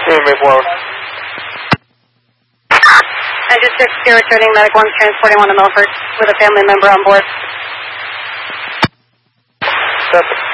Mayflower. I just 6 returning medic 1 transporting 1 to Milford with a family member on board. Copy.